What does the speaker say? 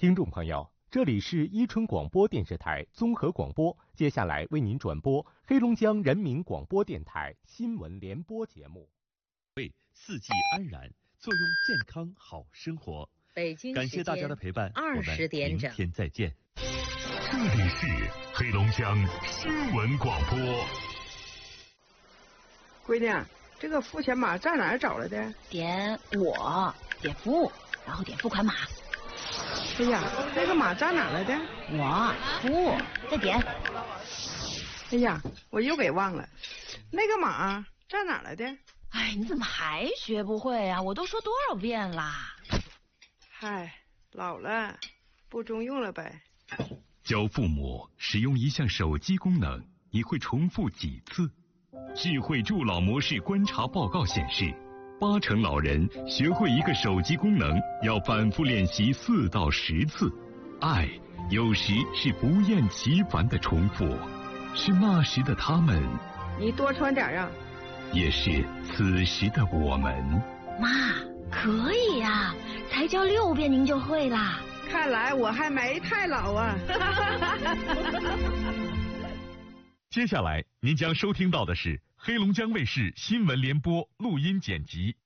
听众朋友，这里是伊春广播电视台综合广播，接下来为您转播黑龙江人民广播电台新闻联播节目。 为四季安然，作用健康好生活。 北京感谢大家的陪伴 20点整， 我们明天再见。 这里是黑龙江新闻广播。 闺女，这个付钱码在哪儿找来的？ 点我，点服务，然后点付款码。 哎呀，那个码在哪儿来的？ 我服务，再点。 哎呀，我又给忘了，那个码在哪儿来的？ 哎，你怎么还学不会啊？我都说多少遍啦！ 嗨，老了，不中用了呗。 教父母使用一项手机功能，你会重复几次？智慧助老模式观察报告显示，80%老人学会一个手机功能要反复练习4到10次。爱有时是不厌其烦的重复，是那时的他们， 你多穿点啊。 也是此时的我们。 妈，可以呀，才教6遍您就会啦。 看来我还没太老啊。 接下来您将收听到的是黑龙江卫视新闻联播录音剪辑。